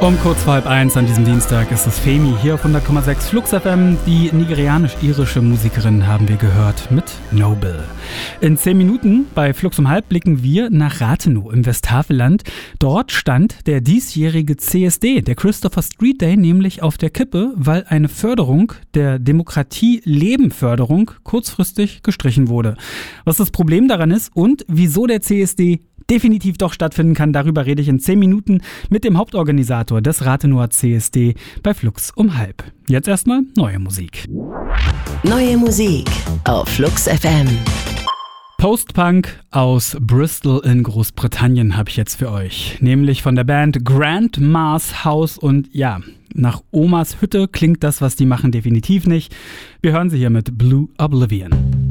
Um kurz vor 12:30 an diesem Dienstag ist es Femi hier auf 100,6 Flux FM. Die nigerianisch-irische Musikerin haben wir gehört mit Noble. In 10 Minuten bei Flux um halb blicken wir nach Rathenow im Westhaveland. Dort stand der diesjährige CSD, der Christopher Street Day, nämlich auf der Kippe, weil eine Förderung der Demokratie-Leben-Förderung kurzfristig gestrichen wurde. Was das Problem daran ist und wieso der CSD definitiv doch stattfinden kann, darüber rede ich in 10 Minuten mit dem Hauptorganisator des Rathenower CSD bei Flux um halb. Jetzt erstmal neue Musik. Neue Musik auf Flux FM. Post-Punk aus Bristol in Großbritannien habe ich jetzt für euch. Nämlich von der Band Grandma's House und ja, nach Omas Hütte klingt das, was die machen, definitiv nicht. Wir hören sie hier mit Blue Oblivion.